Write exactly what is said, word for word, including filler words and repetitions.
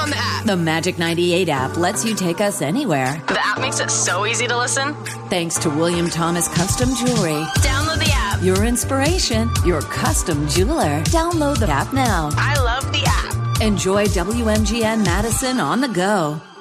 on the app. The Magic ninety-eight app lets you take us anywhere. The app makes it so easy to listen. Thanks to William Thomas Custom Jewelry. Download the app. Your inspiration, your custom jeweler. Download the app now. I love the app. Enjoy W M G N Madison on the go.